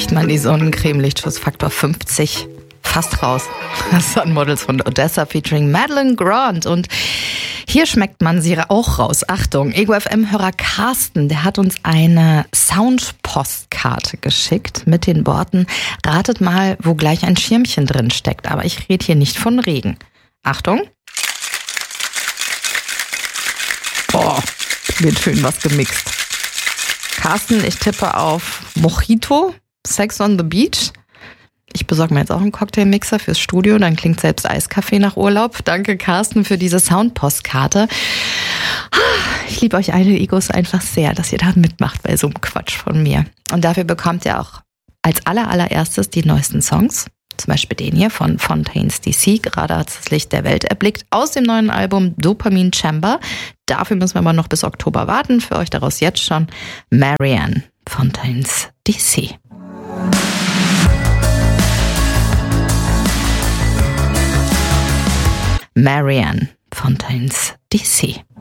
kriegt man die Sonnencreme-Lichtschutzfaktor 50 fast raus. Sun Models von Odessa featuring Madeline Grant. Und hier schmeckt man sie auch raus. Achtung, Ego FM-Hörer Carsten, der hat uns eine Soundpostkarte geschickt mit den Worten: Ratet mal, wo gleich ein Schirmchen drin steckt. Aber ich rede hier nicht von Regen. Achtung. Boah, wird schön was gemixt. Carsten, ich tippe auf Mojito, Sex on the Beach. Ich besorge mir jetzt auch einen Cocktailmixer fürs Studio, dann klingt selbst Eiskaffee nach Urlaub. Danke, Carsten, für diese Soundpostkarte. Ich liebe euch alle Egos einfach sehr, dass ihr da mitmacht bei so einem Quatsch von mir. Und dafür bekommt ihr auch als allererstes die neuesten Songs. Zum Beispiel den hier von Fontaines DC, gerade hat das Licht der Welt erblickt, aus dem neuen Album Dopamine Chamber. Dafür müssen wir aber noch bis Oktober warten. Für euch daraus jetzt schon Marianne, Fontaines DC. Marianne, Fontaines DC.